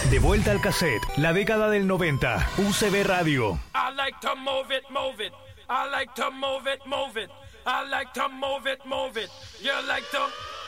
De vuelta al cassette, la década del 90, UCB Radio. I like to move it, move it. I like to move it, move it. I like to move it, move it. You like to